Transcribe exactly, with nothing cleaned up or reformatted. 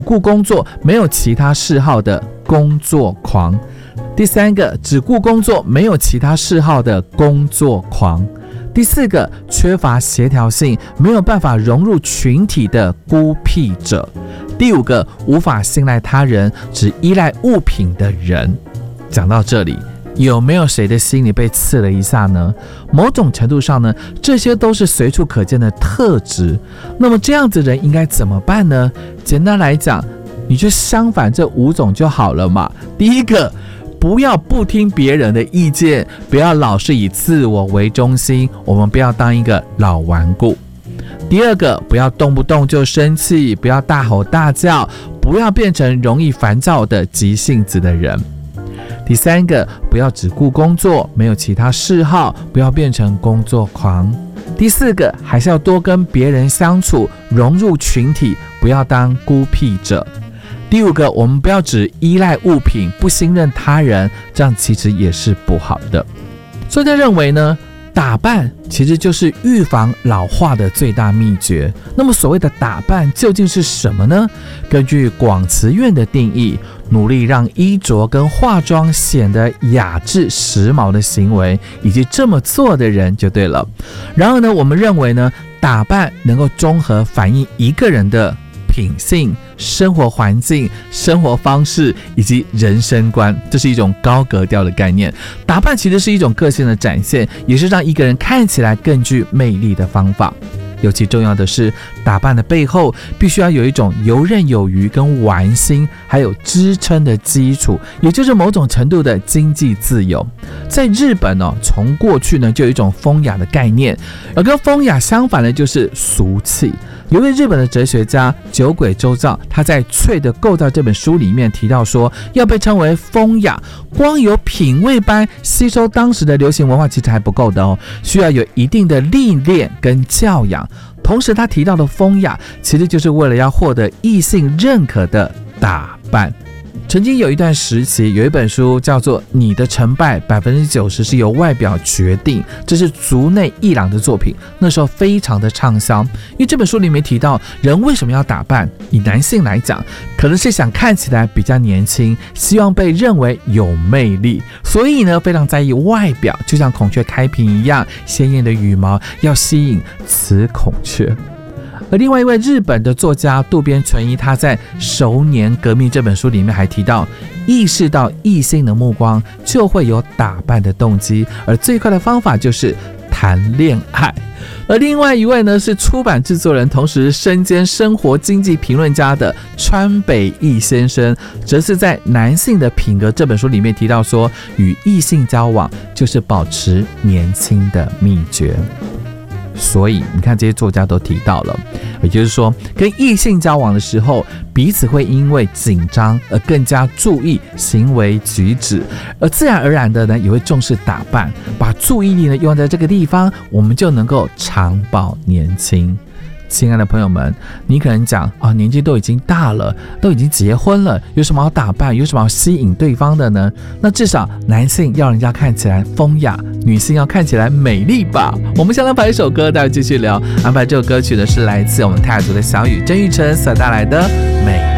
顾工作没有其他嗜好的工作狂。第三个，只顾工作没有其他嗜好的工作狂。第四个，缺乏协调性，没有办法融入群体的孤僻者。第五个，无法信赖他人，只依赖物品的人。讲到这里，有没有谁的心里被刺了一下呢？某种程度上呢，这些都是随处可见的特质。那么这样子的人应该怎么办呢？简单来讲，你就相反这五种就好了嘛。第一个，不要不听别人的意见，不要老是以自我为中心，我们不要当一个老顽固。第二个，不要动不动就生气，不要大吼大叫，不要变成容易烦躁的急性子的人。第三个，不要只顾工作，没有其他嗜好，不要变成工作狂。第四个，还是要多跟别人相处，融入群体，不要当孤僻者。第五个，我们不要只依赖物品，不信任他人，这样其实也是不好的。专家认为呢，打扮其实就是预防老化的最大秘诀。那么所谓的打扮究竟是什么呢？根据广慈院的定义，努力让衣着跟化妆显得雅致时髦的行为，以及这么做的人就对了。然而呢，我们认为呢，打扮能够综合反映一个人的品性、生活环境、生活方式以及人生观，这是一种高格调的概念。打扮其实是一种个性的展现，也是让一个人看起来更具魅力的方法。尤其重要的是，打扮的背后必须要有一种游刃有余跟玩心，还有支撑的基础，也就是某种程度的经济自由。在日本哦，从过去呢就有一种风雅的概念，而跟风雅相反的就是俗气。有一位日本的哲学家酒鬼周造，他在《翠的构造》这本书里面提到说，要被称为风雅，光有品味般吸收当时的流行文化其实还不够的哦，需要有一定的历练跟教养。同时他提到的风雅，其实就是为了要获得异性认可的打扮。曾经有一段时期，有一本书叫做《你的成败百分之九十是由外表决定》，这是竹内义郎的作品，那时候非常的畅销。因为这本书里面提到，人为什么要打扮？以男性来讲，可能是想看起来比较年轻，希望被认为有魅力，所以呢，非常在意外表，就像孔雀开屏一样，鲜艳的羽毛要吸引雌孔雀。而另外一位日本的作家渡边淳一，他在《熟年革命》这本书里面还提到，意识到异性的目光，就会有打扮的动机，而最快的方法就是谈恋爱。而另外一位呢，是出版制作人，同时身兼生活经济评论家的川北义先生，则是在《男性的品格》这本书里面提到说，与异性交往就是保持年轻的秘诀。所以你看，这些作家都提到了，也就是说，跟异性交往的时候，彼此会因为紧张而更加注意行为举止，而自然而然的呢，也会重视打扮，把注意力呢用在这个地方，我们就能够长保年轻。亲爱的朋友们，你可能讲啊，年纪都已经大了，都已经结婚了，有什么好打扮，有什么好吸引对方的呢？那至少男性要人家看起来风雅，女性要看起来美丽吧。我们先来排一首歌，待会继续聊。安排这首歌曲的是来自我们泰雅族的小雨郑玉成所带来的美。